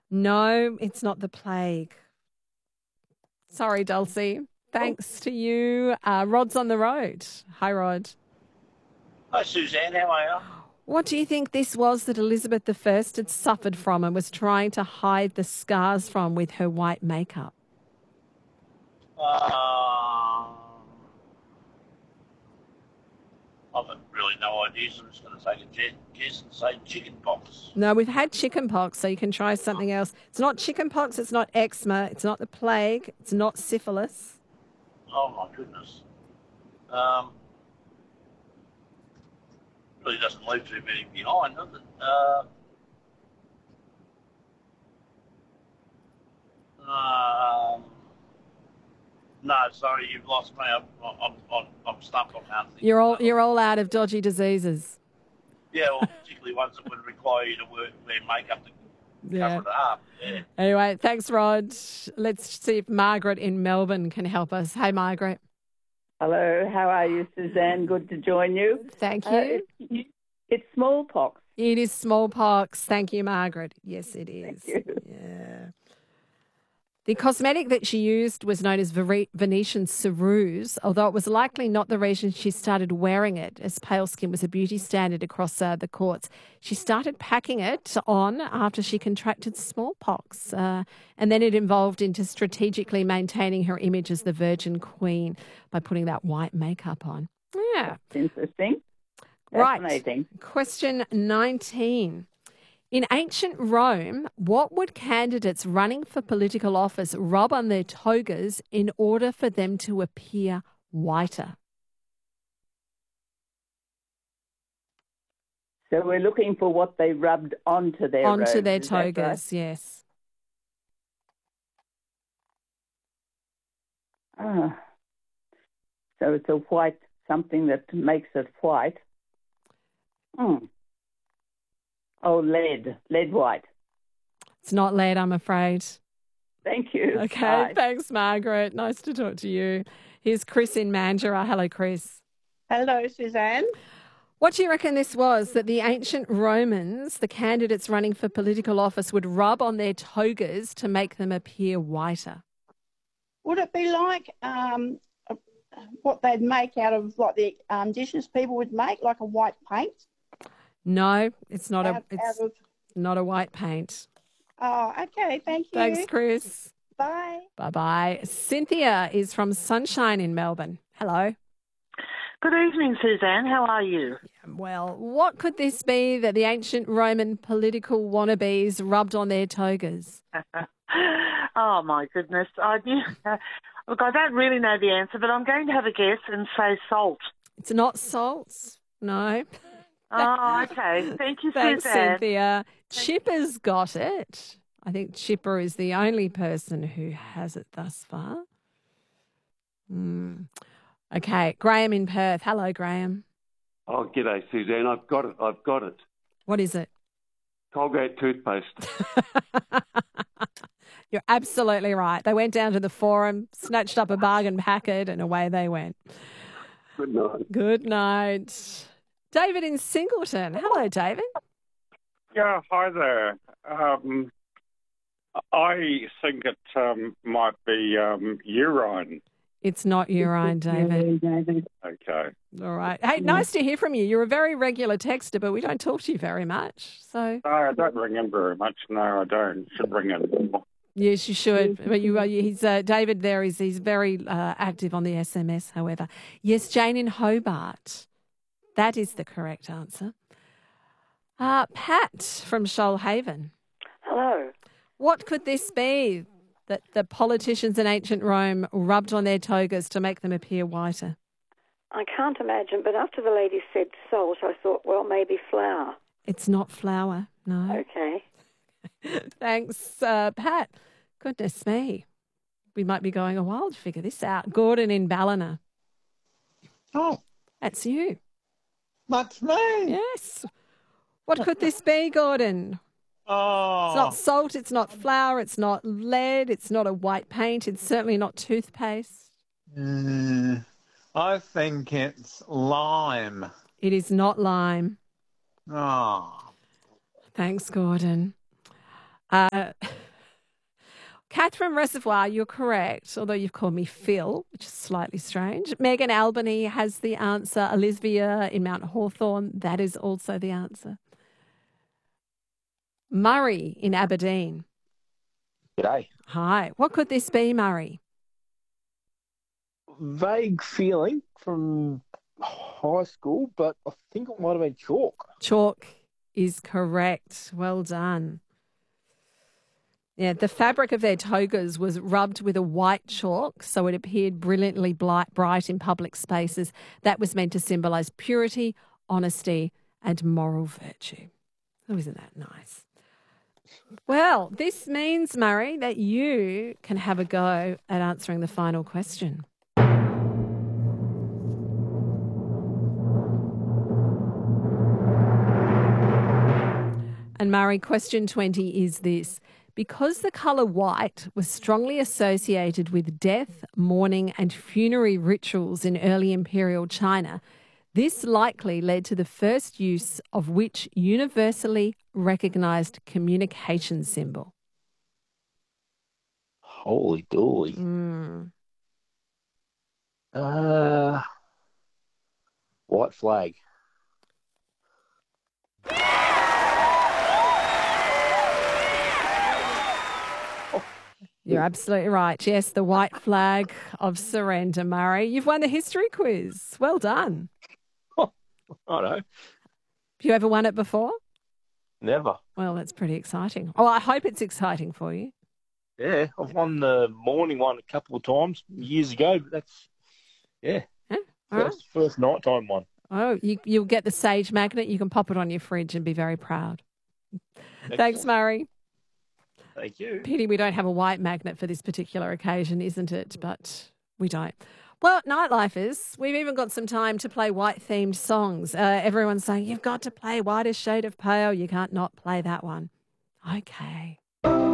No, it's not the plague. Sorry, Dulcie. Thanks to you. Rod's on the road. Hi, Rod. Hi, Suzanne. How are you? What do you think this was that Elizabeth I had suffered from and was trying to hide the scars from with her white makeup? I've got really no idea, so I'm just going to take a guess and say chicken pox. No, we've had chicken pox, so you can try something else. It's not chicken pox, it's not eczema, it's not the plague, it's not syphilis. Oh, my goodness. Really doesn't leave too many behind, does it? No, sorry, you've lost me. I'm stumped. I can't think. You're all out of dodgy diseases. Yeah, well, particularly ones that would require you to wear makeup to cover it up. Yeah. Anyway, thanks, Rod. Let's see if Margaret in Melbourne can help us. Hey, Margaret. Hello, how are you, Suzanne? Good to join you. Thank you. It's smallpox. It is smallpox. Thank you, Margaret. Yes, it is. Thank you. Yeah. The cosmetic that she used was known as Venetian Ceruse, although it was likely not the reason she started wearing it, as pale skin was a beauty standard across the courts. She started packing it on after she contracted smallpox, and then it evolved into strategically maintaining her image as the Virgin Queen by putting that white makeup on. Yeah. Interesting. Right. Question 19. In ancient Rome, what would candidates running for political office rub on their togas in order for them to appear whiter? So we're looking for what they rubbed onto their robes, their is that togas, right? yes. So it's a white, something that makes it white. Oh, lead white. It's not lead, I'm afraid. Thank you. Okay, Bye. Thanks, Margaret. Nice to talk to you. Here's Chris in Mandurah. Hello, Chris. Hello, Suzanne. What do you reckon this was that the ancient Romans, the candidates running for political office, would rub on their togas to make them appear whiter? Would it be like what they'd make out of what the Indigenous people would make, like a white paint? No, it's not not a white paint. Oh, okay. Thank you. Thanks, Chris. Bye. Bye-bye. Cynthia is from Sunshine in Melbourne. Hello. Good evening, Suzanne. How are you? Well, what could this be that the ancient Roman political wannabes rubbed on their togas? Oh, my goodness. Look, I don't really know the answer, but I'm going to have a guess and say salt. It's not salt. No. Oh, okay. Thank you, Thanks, Suzanne. Cynthia. Chipper's got it. I think Chipper is the only person who has it thus far. Okay, Graham in Perth. Hello, Graham. Oh, g'day, Suzanne. I've got it. What is it? Colgate toothpaste. You're absolutely right. They went down to the forum, snatched up a bargain packet, and away they went. Good night. Good night. David in Singleton. Hello, David. Yeah, hi there. I think it might be urine. It's not urine, David. Okay. All right. Hey, nice to hear from you. You're a very regular texter, but we don't talk to you very much. So No, I don't ring in very much. No, I don't. Should ring in more. yes, you should. But he's David. He's very active on the SMS. However, yes, Jane in Hobart. That is the correct answer. Pat from Shoalhaven. Hello. What could this be that the politicians in ancient Rome rubbed on their togas to make them appear whiter? I can't imagine, but after the lady said salt, I thought, well, maybe flour. It's not flour, no. Okay. Thanks, Pat. Goodness me. We might be going a while to figure this out. Gordon in Ballina. Oh. That's you. That's me. Yes. What could this be, Gordon? Oh. It's not salt, it's not flour, it's not lead, it's not a white paint, it's certainly not toothpaste. I think it's lime. It is not lime. Oh. Thanks, Gordon. from Reservoir, you're correct, although you've called me Phil, which is slightly strange. Megan Albany has the answer. Olivia in Mount Hawthorn, that is also the answer. Murray in Aberdeen. G'day. Hi. What could this be, Murray? Vague feeling from high school, but I think it might have been chalk. Chalk is correct. Well done. Yeah, the fabric of their togas was rubbed with a white chalk, so it appeared brilliantly bright in public spaces. That was meant to symbolise purity, honesty, and moral virtue. Oh, isn't that nice? Well, this means, Murray, that you can have a go at answering the final question. And Murray, question 20 is this. Because the colour white was strongly associated with death, mourning and funerary rituals in early imperial China, this likely led to the first use of which universally recognised communication symbol? Holy dooly. White flag. You're absolutely right. Yes, the white flag of surrender, Murray. You've won the history quiz. Well done. I know. Have you ever won it before? Never. Well, that's pretty exciting. Oh, I hope it's exciting for you. Yeah, I've won the morning one a couple of times years ago, but that's, first nighttime one. Oh, you'll get the Sage magnet. You can pop it on your fridge and be very proud. Thanks, Murray. Thank you. Pity we don't have a white magnet for this particular occasion, isn't it? But we don't. Well, Nightlifers, we've even got some time to play white-themed songs. Everyone's saying, you've got to play Whitest Shade of Pale. You can't not play that one. Okay.